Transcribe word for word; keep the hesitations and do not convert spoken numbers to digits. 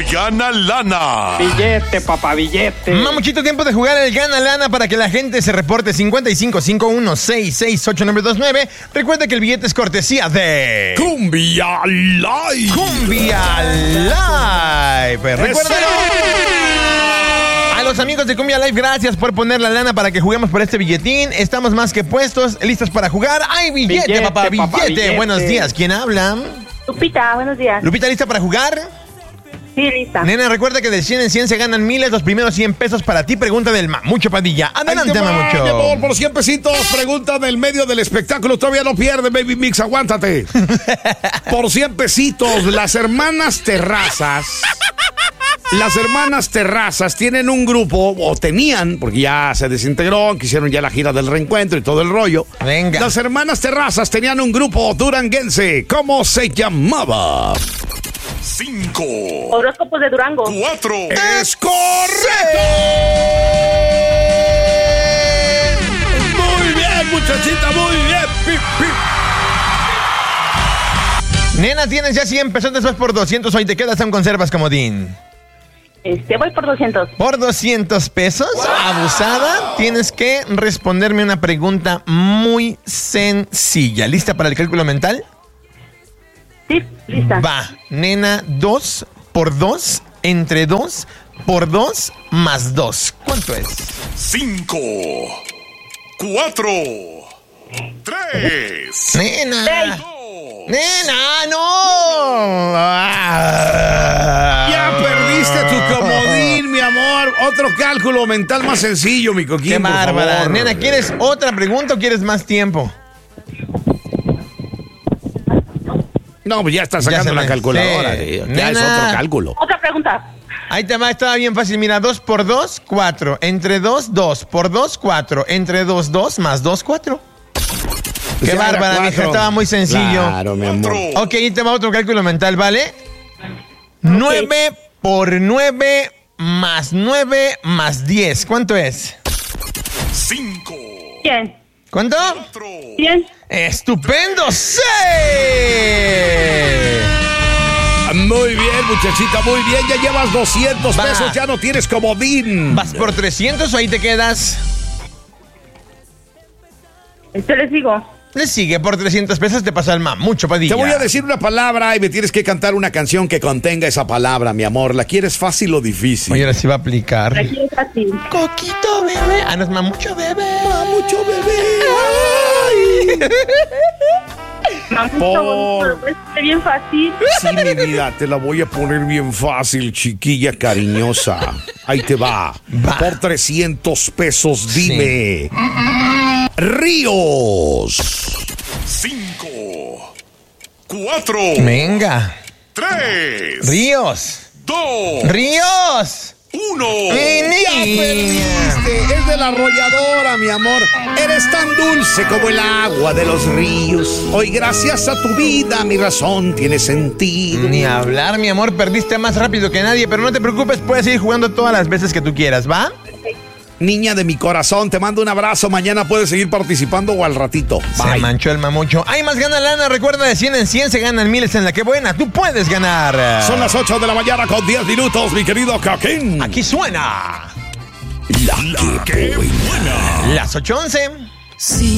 Gana Lana. Billete, papá, billete. Mamuchito, tiempo de jugar el Gana Lana para que la gente se reporte. Cincuenta y cinco, cincuenta y uno, sesenta y seis, ochenta y nueve veintinueve. Recuerda que el billete es cortesía de Cumbia Live. Cumbia Live. Recuérdalo. A los amigos de Cumbia Live, gracias por poner la lana para que juguemos por este billetín. Estamos más que puestos, listos para jugar. ¡Ay, billete, Billete, papá, billete! papá, billete. Buenos días, ¿quién habla? Lupita, buenos días. Lupita, ¿lista para jugar? Sí, lista. Nena, recuerda que de cien en cien se ganan miles. Los primeros cien pesos para ti. Pregunta del Mamucho Padilla. Adelante, Ahí te va, mi amor, Mamucho. por cien pesitos, pregunta del medio del espectáculo. Todavía no pierde, Baby Mix, aguántate. Por cien pesitos, las hermanas Terrazas. Las hermanas Terrazas tienen un grupo, o tenían, porque ya se desintegró, que hicieron ya la gira del reencuentro y todo el rollo. Venga. Las hermanas Terrazas tenían un grupo duranguense. ¿Cómo se llamaba? Cinco. Horóscopos de Durango. Cuatro. ¡Es correcto! Muy bien, muchachita, muy bien. Pip, pip. Nena, tienes ya cien pesos, después por doscientos. Hoy te quedas en conservas, comodín. Este, voy por doscientos. Por doscientos pesos, abusada, tienes que responderme una pregunta muy sencilla. ¿Lista para el cálculo mental? Sí, lista. Va, nena, dos por dos, entre dos, por dos, más dos. ¿Cuánto es? Cinco. Cuatro. Tres. Nena. Seis. Nena, no. Ah. Ya perdiste tu comodín, mi amor. Otro cálculo mental más sencillo, mi coquín. Qué por bárbara. favor. Nena, ¿quieres otra pregunta o quieres más tiempo? No, pues ya está Ya sacando se la me- calculadora. sí. tío. Ya es Nena. otro cálculo. Otra pregunta. Ahí te va, estaba bien fácil. Mira, dos por dos, cuatro. Entre dos, dos. Por dos, cuatro. Entre dos, dos. Más dos, cuatro. Qué Ya era bárbara, cuatro. mija. Estaba muy sencillo. Claro, mi amor. Ok, ahí te va otro cálculo mental, ¿vale? Nueve por nueve más nueve más diez. ¿Cuánto es? Cinco. Bien. ¿Cuánto? Bien. ¡Estupendo! ¡Sí! Muy bien, muchachita, muy bien. Ya llevas doscientos Va. pesos, ya no tienes comodín. ¿Vas por trescientos o ahí te quedas? Este les digo. Le sigue por trescientos pesos, te pasa el Mamucho Padilla. Te voy a decir una palabra y me tienes que cantar una canción que contenga esa palabra, mi amor. ¿La quieres fácil o difícil? Oye, ahora sí va a aplicar. Aquí es fácil. Coquito bebé. Ah, no es Mamucho bebé. Mamucho bebé. Mamucho, Por- bonito, es bien fácil. Sí, mi vida, te la voy a poner bien fácil, chiquilla cariñosa. Ahí te va. Va. Por trescientos pesos, dime. Ríos. Cinco. Cuatro. Venga. Tres. Ríos. Dos. Ríos. Uno. ¡Mi ¡Ya niña! perdiste! Es de la arrolladora, mi amor. Eres tan dulce como el agua de los ríos. Hoy, gracias a tu vida, mi razón tiene sentido. Ni hablar, mi amor. Perdiste más rápido que nadie, pero no te preocupes, puedes seguir jugando todas las veces que tú quieras, ¿va? Niña de mi corazón, te mando un abrazo. Mañana puedes seguir participando o al ratito. Se Bye. manchó el Mamucho. Hay más gana lana. Recuerda, de cien en cien se ganan miles en la que buena. Tú puedes ganar. Son las ocho de la mañana con diez minutos, mi querido Coquín. Aquí suena La que buena. las ocho once. Sí.